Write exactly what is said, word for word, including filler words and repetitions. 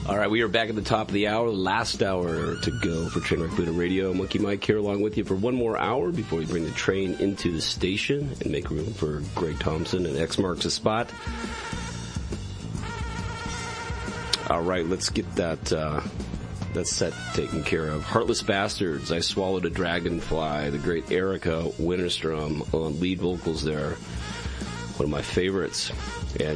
All right, we are back at the top of the hour. Last hour to go for Trainwreck Buddha Radio. Monkey Mike here along with you for one more hour before we bring the train into the station and make room for Greg Thompson and X marks the spot. All right, let's get that uh, that set taken care of. Heartless Bastards, I Swallowed a Dragonfly, the great Erica Winterstrom on lead vocals there. One of my favorites. And